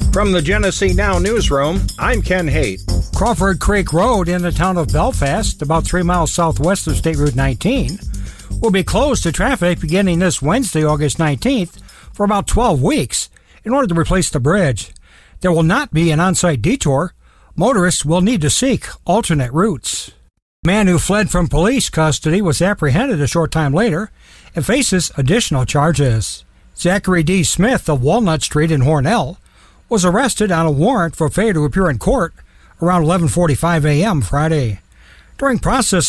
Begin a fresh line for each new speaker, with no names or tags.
From the Genesee Now newsroom, I'm Ken Haight.
Crawford Creek Road in the town of Belfast, about 3 miles southwest of State Route 19, will be closed to traffic beginning this Wednesday, August 19th, for about 12 weeks in order to replace the bridge. There will not be an on-site detour. Motorists will need to seek alternate routes. A man who fled from police custody was apprehended a short time later and faces additional charges. Zachary D. Smith of Walnut Street in Hornell was arrested on a warrant for failure to appear in court around 11:45 a.m. Friday. During processing